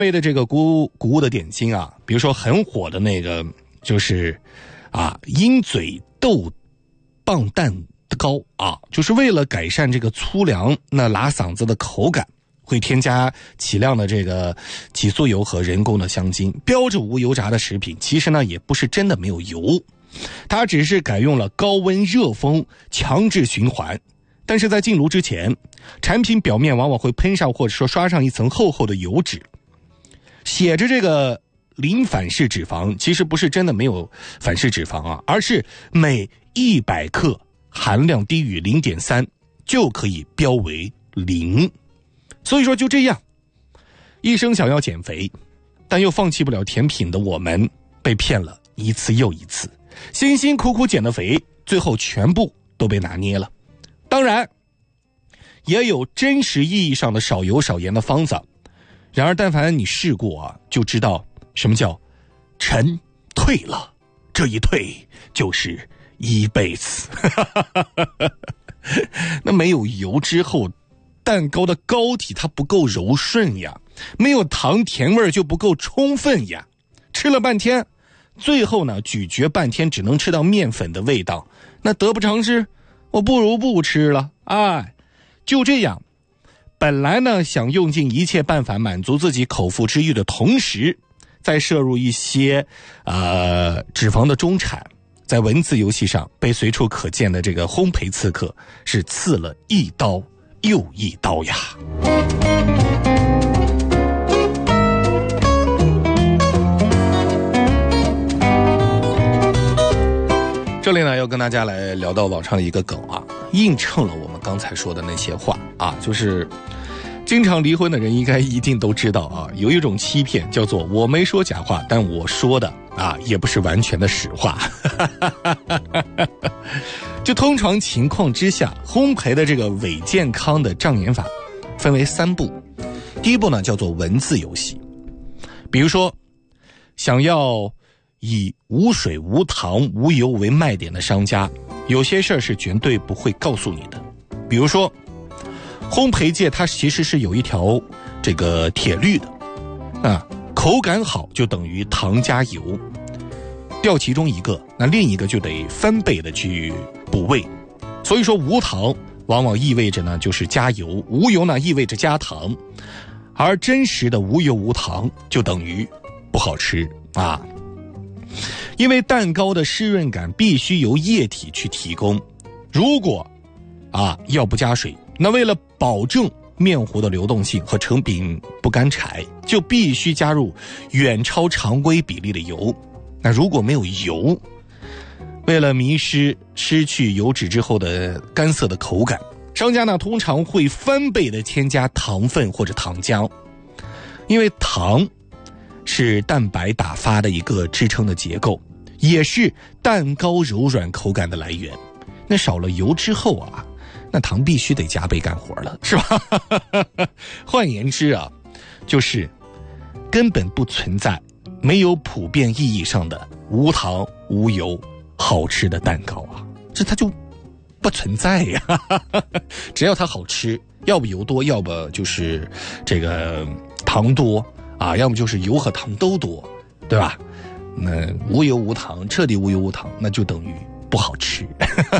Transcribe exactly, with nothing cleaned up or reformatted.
味的这个谷谷物的点心啊，比如说很火的那个就是啊鹰嘴豆棒蛋糕啊，就是为了改善这个粗粮那拉嗓子的口感，会添加起量的这个起酥油和人工的香精，标着无油炸的食品，其实呢也不是真的没有油，它只是改用了高温热风强制循环。但是在进炉之前，产品表面往往会喷上或者说刷上一层厚厚的油脂，写着这个零反式脂肪，其实不是真的没有反式脂肪啊，而是每一百克含量低于 零点三 就可以标为零。所以说就这样，一生想要减肥但又放弃不了甜品的我们，被骗了一次又一次，辛辛苦苦减的肥，最后全部都被拿捏了。当然也有真实意义上的少油少盐的方子，然而但凡你试过啊，就知道什么叫晨退了，这一退就是一辈子。那没有油之后，蛋糕的膏体它不够柔顺呀，没有糖甜味就不够充分呀，吃了半天，最后呢咀嚼半天只能吃到面粉的味道，那得不偿失，我不如不吃了。哎，就这样，本来呢想用尽一切办法满足自己口腹之欲的同时，再摄入一些呃脂肪的中产，在文字游戏上被随处可见的这个烘焙刺客是刺了一刀又一刀呀。这里呢要跟大家来聊到网上的一个梗啊，映衬了我们刚才说的那些话啊，就是经常离婚的人应该一定都知道啊，有一种欺骗叫做我没说假话，但我说的啊也不是完全的实话。就通常情况之下，烘焙的这个伪健康的障眼法分为三步。第一步呢叫做文字游戏，比如说想要以无水无糖无油为卖点的商家，有些事儿是绝对不会告诉你的。比如说烘焙界它其实是有一条这个铁律的啊，口感好就等于糖加油，掉其中一个，那另一个就得翻倍的去补位。所以说无糖往往意味着呢就是加油，无油呢意味着加糖，而真实的无油无糖就等于不好吃啊。因为蛋糕的湿润感必须由液体去提供，如果啊要不加水，那为了保证面糊的流动性和成饼不干柴，就必须加入远超常规比例的油。那如果没有油，为了迷失失去油脂之后的干涩的口感，商家呢通常会翻倍的添加糖分或者糖浆。因为糖是蛋白打发的一个支撑的结构，也是蛋糕柔软口感的来源。那少了油之后啊，那糖必须得加倍干活了，是吧？换言之啊，就是根本不存在没有普遍意义上的无糖无油好吃的蛋糕啊，这它就不存在呀。只要它好吃，要不油多，要不就是这个糖多啊，要么就是油和糖都多，对吧？那无油无糖，彻底无油无糖，那就等于不好吃。